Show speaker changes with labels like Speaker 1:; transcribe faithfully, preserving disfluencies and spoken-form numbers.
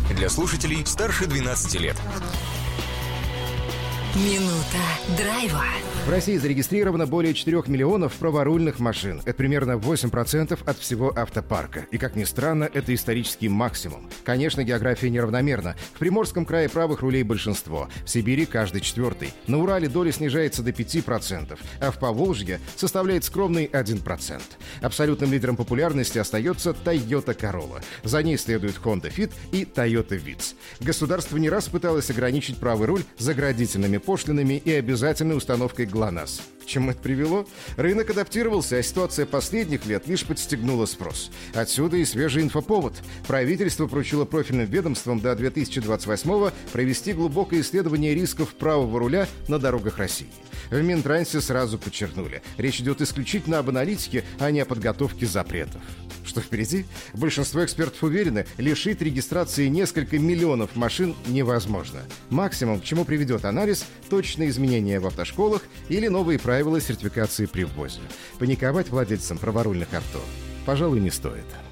Speaker 1: Для слушателей старше двенадцати лет.
Speaker 2: Минута драйва.
Speaker 3: В России зарегистрировано более четырёх миллионов праворульных машин. Это примерно восемь процентов от всего автопарка. И, как ни странно, это исторический максимум. Конечно, география неравномерна. В Приморском крае правых рулей большинство. В Сибири каждый четвертый. На Урале доля снижается до пяти процентов. А в Поволжье составляет скромный один процент. Абсолютным лидером популярности остается Toyota Corolla. За ней следует Honda Fit и Toyota Vitz. Государство не раз пыталось ограничить правый руль заградительными пошлинами и обязательной установкой ГЛОНАСС. К чему это привело? Рынок адаптировался, а ситуация последних лет лишь подстегнула спрос. Отсюда и свежий инфоповод. Правительство поручило профильным ведомствам до две тысячи двадцать восьмого провести глубокое исследование рисков правого руля на дорогах России. В Минтрансе сразу подчеркнули, речь идет исключительно об аналитике, а не о подготовке запретов. Что впереди? Большинство экспертов уверены, лишить регистрации несколько миллионов машин невозможно. Максимум, к чему приведет анализ, точные изменения в автошколах или новые правила сертификации при ввозе. Паниковать владельцам праворульных авто, пожалуй, не стоит.